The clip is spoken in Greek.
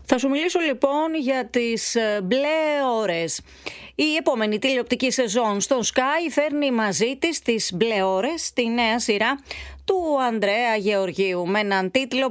Θα σου μιλήσω λοιπόν για τις μπλε ώρες. Η επόμενη τηλεοπτική σεζόν στο Sky φέρνει μαζί της τις μπλε ώρες, τη νέα σειρά του Ανδρέα Γεωργίου, με έναν τίτλο